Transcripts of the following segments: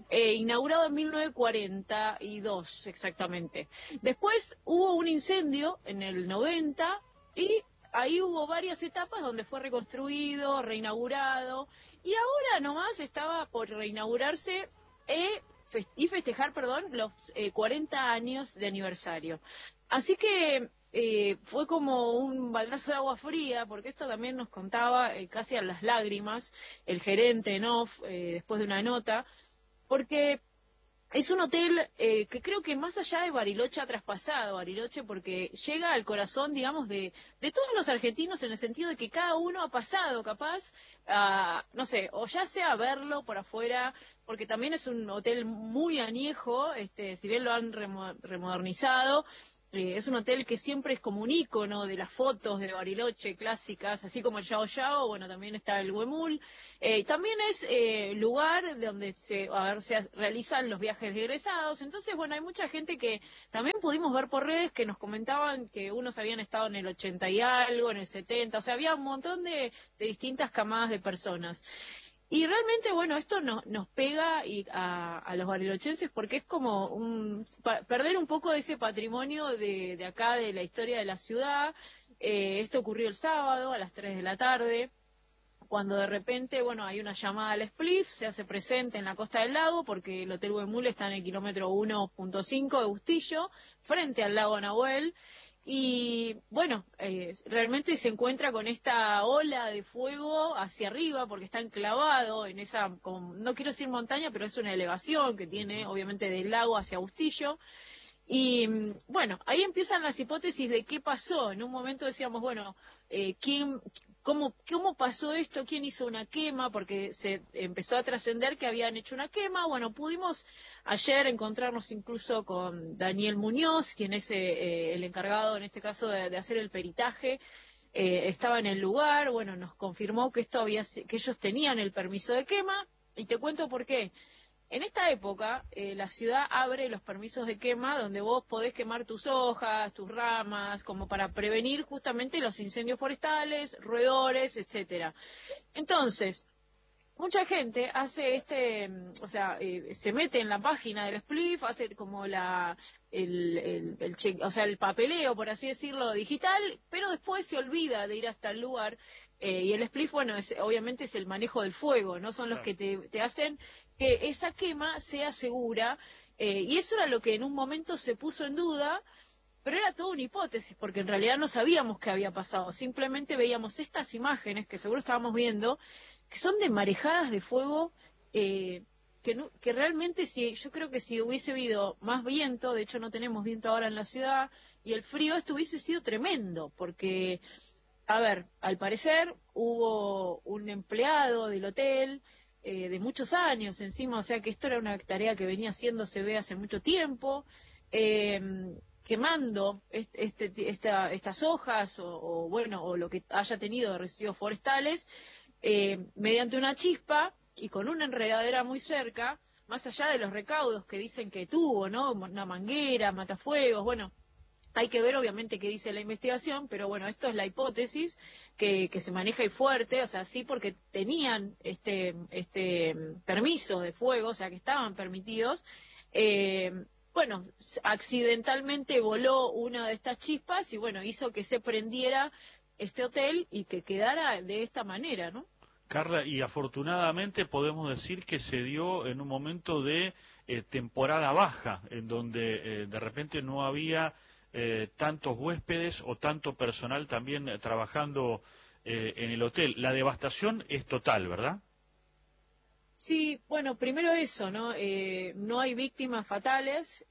inaugurado en 1942 exactamente. Después hubo un incendio en el 90 y ahí hubo varias etapas donde fue reconstruido, reinaugurado, y ahora nomás estaba por reinaugurarse y festejar, perdón, los 40 años de aniversario. Así que fue como un baldazo de agua fría, porque esto también nos contaba casi a las lágrimas el gerente en off, después de una nota, porque es un hotel que creo que más allá de Bariloche ha traspasado Bariloche, porque llega al corazón, digamos, de todos los argentinos, en el sentido de que cada uno ha pasado capaz no sé, o ya sea verlo por afuera, porque también es un hotel muy añejo, si bien lo han remodernizado. Es un hotel que siempre es como un ícono de las fotos de Bariloche clásicas, así como el Yao Yao. Bueno, también está el Huemul. También es lugar donde se realizan los viajes de egresados. Entonces, bueno, hay mucha gente que también pudimos ver por redes que nos comentaban que unos habían estado en el 80 y algo, en el 70, o sea, había un montón de distintas camadas de personas. Y realmente, bueno, esto nos pega a los barilochenses, porque es como perder un poco de ese patrimonio de acá, de la historia de la ciudad. Esto ocurrió el sábado a las 3 de la tarde, cuando de repente, bueno, hay una llamada al Spliff, se hace presente en la Costa del Lago, porque el Hotel Huemul está en el kilómetro 1.5 de Bustillo, frente al lago Nahuel. Y bueno, realmente se encuentra con esta ola de fuego hacia arriba, porque está enclavado en esa, no quiero decir montaña, pero es una elevación que tiene obviamente del lago hacia Bustillo. Y bueno, ahí empiezan las hipótesis de qué pasó. En un momento decíamos, bueno, cómo pasó esto? ¿Quién hizo una quema? Porque se empezó a trascender que habían hecho una quema. Bueno, pudimos ayer encontrarnos incluso con Daniel Muñoz, quien es el encargado en este caso de hacer el peritaje. Estaba en el lugar, bueno, nos confirmó que que ellos tenían el permiso de quema, y te cuento por qué. En esta época, la ciudad abre los permisos de quema donde vos podés quemar tus hojas, tus ramas, como para prevenir justamente los incendios forestales, roedores, etcétera. Entonces, mucha gente hace se mete en la página del Spliff, hace como o sea, el papeleo, por así decirlo, digital, pero después se olvida de ir hasta el lugar. Y el Spliff, bueno, obviamente es el manejo del fuego, no son los Claro. que te hacen que esa quema sea segura. Y eso era lo que en un momento se puso en duda, pero era toda una hipótesis, porque en realidad no sabíamos qué había pasado, simplemente veíamos estas imágenes que seguro estábamos viendo, que son de marejadas de fuego, que realmente, yo creo que si hubiese habido más viento, de hecho no tenemos viento ahora en la ciudad, y el frío, esto hubiese sido tremendo, porque, a ver, al parecer hubo un empleado del hotel de muchos años encima, o sea que esto era una tarea que venía haciéndose ve hace mucho tiempo, eh, quemando estas hojas bueno, o lo que haya tenido de residuos forestales, mediante una chispa y con una enredadera muy cerca, más allá de los recaudos que dicen que tuvo, ¿no? Una manguera, matafuegos, bueno, hay que ver obviamente qué dice la investigación, pero bueno, esto es la hipótesis que se maneja y fuerte, o sea, sí, porque tenían este permiso de fuego, o sea, que estaban permitidos. Bueno, accidentalmente voló una de estas chispas y bueno, hizo que se prendiera este hotel y que quedara de esta manera, ¿no? Carla, y afortunadamente podemos decir que se dio en un momento de temporada baja, en donde de repente no había tantos huéspedes o tanto personal también trabajando en el hotel. La devastación es total, ¿verdad? Sí, bueno, primero eso, ¿no? No hay víctimas fatales.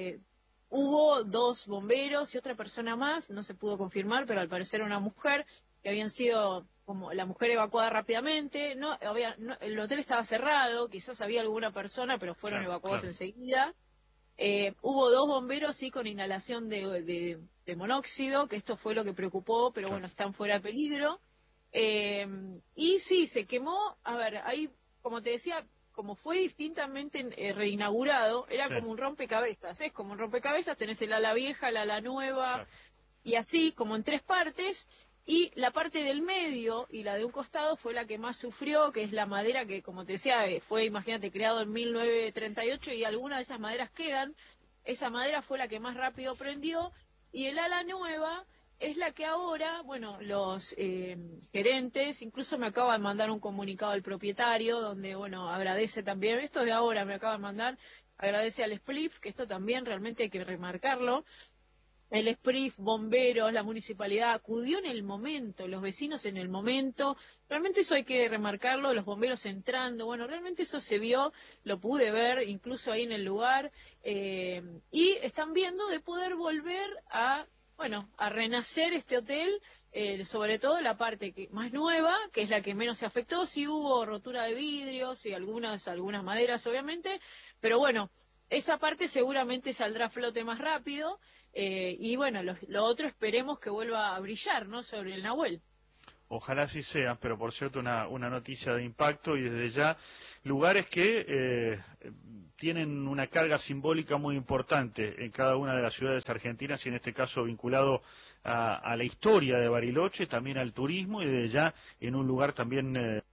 Hubo 2 bomberos y otra persona más, no se pudo confirmar, pero al parecer una mujer, que habían sido como la mujer evacuada rápidamente. El hotel estaba cerrado, quizás había alguna persona, pero fueron Claro, evacuados claro. enseguida. Hubo 2 bomberos, sí, con inhalación de monóxido, que esto fue lo que preocupó, pero Claro. bueno, están fuera de peligro. Eh, y sí, se quemó, a ver, ahí, como te decía, como fue distintamente reinaugurado, era Sí, como un rompecabezas, es como un rompecabezas, tenés el ala vieja, el ala nueva, claro. y así, como en 3 partes, Y la parte del medio y la de un costado fue la que más sufrió, que es la madera que, como te decía, fue, imagínate, creado en 1938 y algunas de esas maderas quedan. Esa madera fue la que más rápido prendió y el ala nueva es la que ahora, bueno, los gerentes, incluso me acaba de mandar un comunicado al propietario donde, bueno, agradece también, esto de ahora me acaba de mandar, agradece al SPLIF, que esto también realmente hay que remarcarlo. El SPRIF, bomberos, la municipalidad acudió en el momento, los vecinos en el momento, realmente eso hay que remarcarlo, los bomberos entrando, bueno, realmente eso se vio, lo pude ver incluso ahí en el lugar, y están viendo de poder volver a, bueno, a renacer este hotel, sobre todo la parte más nueva, que es la que menos se afectó, sí hubo rotura de vidrios y algunas maderas obviamente, pero bueno, esa parte seguramente saldrá a flote más rápido. Y bueno, lo otro esperemos que vuelva a brillar, ¿no? Sobre el Nahuel. Ojalá así sea, pero por cierto una noticia de impacto y desde ya lugares que tienen una carga simbólica muy importante en cada una de las ciudades argentinas y en este caso vinculado a la historia de Bariloche, también al turismo y desde ya en un lugar también